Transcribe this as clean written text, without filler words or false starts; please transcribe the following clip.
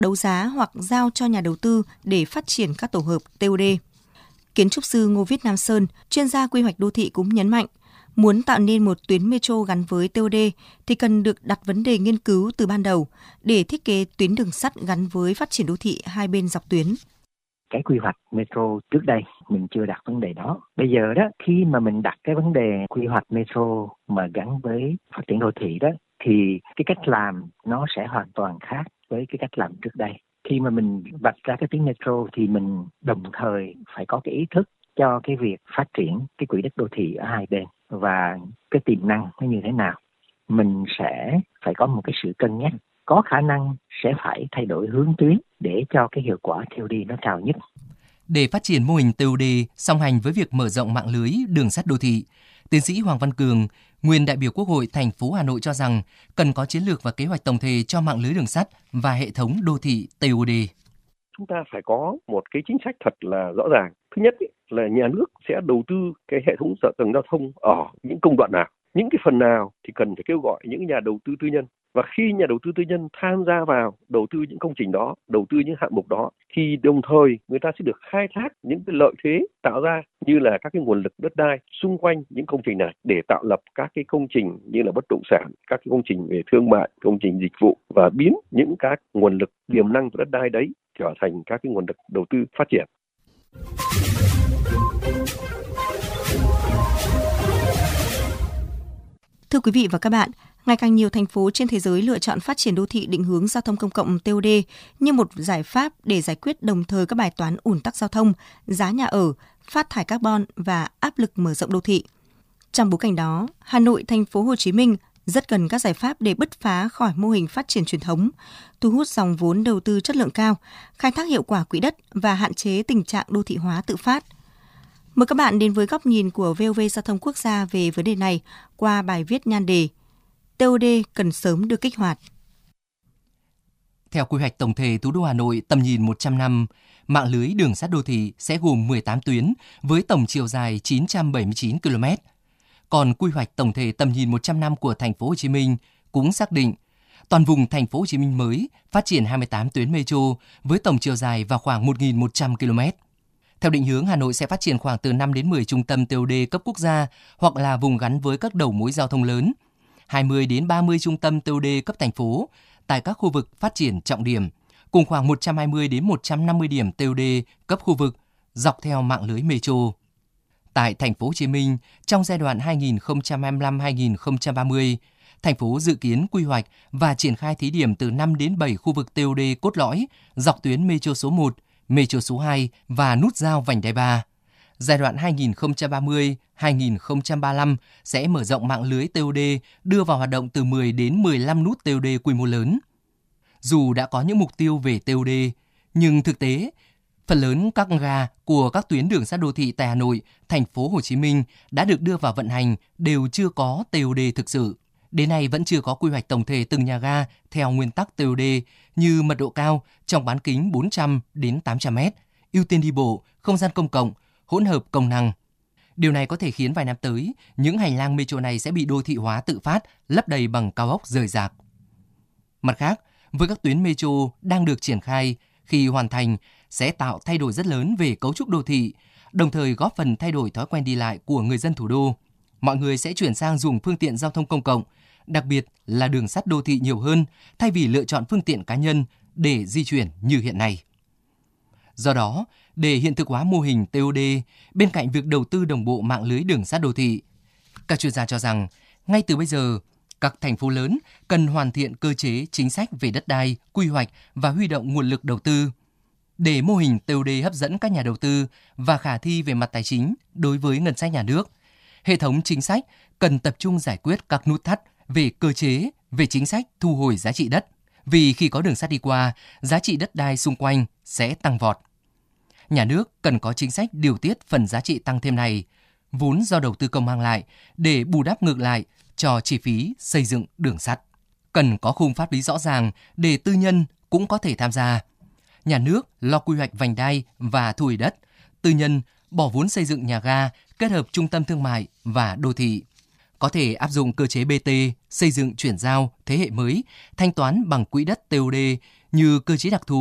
đấu giá hoặc giao cho nhà đầu tư để phát triển các tổ hợp TOD. Kiến trúc sư Ngô Viết Nam Sơn, chuyên gia quy hoạch đô thị cũng nhấn mạnh, muốn tạo nên một tuyến metro gắn với TOD thì cần được đặt vấn đề nghiên cứu từ ban đầu để thiết kế tuyến đường sắt gắn với phát triển đô thị hai bên dọc tuyến. Cái quy hoạch metro trước đây mình chưa đặt vấn đề đó. Bây giờ đó, khi mà mình đặt cái vấn đề quy hoạch metro mà gắn với phát triển đô thị đó, thì cái cách làm nó sẽ hoàn toàn khác với cái cách làm trước đây. Khi mà mình vạch ra cái tuyến metro thì mình đồng thời phải có cái ý thức cho cái việc phát triển cái quỹ đất đô thị ở hai bên và cái tiềm năng nó như thế nào. Mình sẽ phải có một cái sự cân nhắc, có khả năng sẽ phải thay đổi hướng tuyến để cho cái hiệu quả TOD nó cao nhất. Để phát triển mô hình TOD song hành với việc mở rộng mạng lưới đường sắt đô thị, tiến sĩ Hoàng Văn Cường, nguyên đại biểu Quốc hội thành phố Hà Nội cho rằng cần có chiến lược và kế hoạch tổng thể cho mạng lưới đường sắt và hệ thống đô thị TOD. Chúng ta phải có một cái chính sách thật là rõ ràng. Thứ nhất là nhà nước sẽ đầu tư cái hệ thống hạ tầng giao thông ở những công đoạn nào, những cái phần nào thì cần phải kêu gọi những nhà đầu tư tư nhân. Và khi nhà đầu tư tư nhân tham gia vào đầu tư những công trình đó, đầu tư những hạng mục đó, thì đồng thời người ta sẽ được khai thác những cái lợi thế tạo ra như là các cái nguồn lực đất đai xung quanh những công trình này để tạo lập các cái công trình như là bất động sản, các cái công trình về thương mại, công trình dịch vụ và biến những các nguồn lực tiềm năng của đất đai đấy trở thành các cái nguồn lực đầu tư phát triển. Thưa quý vị và các bạn, ngày càng nhiều thành phố trên thế giới lựa chọn phát triển đô thị định hướng giao thông công cộng TOD như một giải pháp để giải quyết đồng thời các bài toán ùn tắc giao thông, giá nhà ở, phát thải carbon và áp lực mở rộng đô thị. Trong bối cảnh đó, Hà Nội, thành phố Hồ Chí Minh rất cần các giải pháp để bứt phá khỏi mô hình phát triển truyền thống, thu hút dòng vốn đầu tư chất lượng cao, khai thác hiệu quả quỹ đất và hạn chế tình trạng đô thị hóa tự phát. Mời các bạn đến với góc nhìn của VOV Giao thông Quốc gia về vấn đề này qua bài viết nhan đề TOD cần sớm được kích hoạt. Theo quy hoạch tổng thể thủ đô Hà Nội tầm nhìn 100 năm, mạng lưới đường sắt đô thị sẽ gồm 18 tuyến với tổng chiều dài 979 km. Còn quy hoạch tổng thể tầm nhìn 100 năm của thành phố Hồ Chí Minh cũng xác định toàn vùng thành phố Hồ Chí Minh mới phát triển 28 tuyến metro với tổng chiều dài vào khoảng 1.100 km. Theo định hướng, Hà Nội sẽ phát triển khoảng từ 5 đến 10 trung tâm TOD cấp quốc gia hoặc là vùng gắn với các đầu mối giao thông lớn, 20 đến 30 trung tâm TOD cấp thành phố tại các khu vực phát triển trọng điểm, cùng khoảng 120 đến 150 điểm TOD cấp khu vực dọc theo mạng lưới metro. Tại thành phố Hồ Chí Minh, trong giai đoạn 2025-2030, thành phố dự kiến quy hoạch và triển khai thí điểm từ 5 đến 7 khu vực TOD cốt lõi dọc tuyến metro số 1, metro số 2 và nút giao vành đai 3. Giai đoạn 2030-2035 sẽ mở rộng mạng lưới TOD, đưa vào hoạt động từ 10 đến 15 nút TOD quy mô lớn. Dù đã có những mục tiêu về TOD, nhưng thực tế, phần lớn các ga của các tuyến đường sắt đô thị tại Hà Nội, thành phố Hồ Chí Minh đã được đưa vào vận hành đều chưa có TOD thực sự. Đến nay vẫn chưa có quy hoạch tổng thể từng nhà ga theo nguyên tắc TOD như mật độ cao trong bán kính 400 đến 800 m, ưu tiên đi bộ, không gian công cộng, hỗn hợp công năng. Điều này có thể khiến vài năm tới, những hành lang metro này sẽ bị đô thị hóa tự phát, lấp đầy bằng cao ốc rời rạc. Mặt khác, với các tuyến metro đang được triển khai, khi hoàn thành sẽ tạo thay đổi rất lớn về cấu trúc đô thị, đồng thời góp phần thay đổi thói quen đi lại của người dân thủ đô. Mọi người sẽ chuyển sang dùng phương tiện giao thông công cộng, đặc biệt là đường sắt đô thị nhiều hơn, thay vì lựa chọn phương tiện cá nhân để di chuyển như hiện nay. Do đó, để hiện thực hóa mô hình TOD, bên cạnh việc đầu tư đồng bộ mạng lưới đường sắt đô thị, các chuyên gia cho rằng, ngay từ bây giờ, các thành phố lớn cần hoàn thiện cơ chế chính sách về đất đai, quy hoạch và huy động nguồn lực đầu tư. Để mô hình TOD hấp dẫn các nhà đầu tư và khả thi về mặt tài chính đối với ngân sách nhà nước, hệ thống chính sách cần tập trung giải quyết các nút thắt về cơ chế, về chính sách thu hồi giá trị đất. Vì khi có đường sắt đi qua, giá trị đất đai xung quanh sẽ tăng vọt. Nhà nước cần có chính sách điều tiết phần giá trị tăng thêm này, vốn do đầu tư công mang lại, để bù đắp ngược lại cho chi phí xây dựng đường sắt. Cần có khung pháp lý rõ ràng để tư nhân cũng có thể tham gia. Nhà nước lo quy hoạch vành đai và thu hồi đất, tư nhân bỏ vốn xây dựng nhà ga, kết hợp trung tâm thương mại và đô thị. Có thể áp dụng cơ chế BT, xây dựng chuyển giao thế hệ mới, thanh toán bằng quỹ đất TOD như cơ chế đặc thù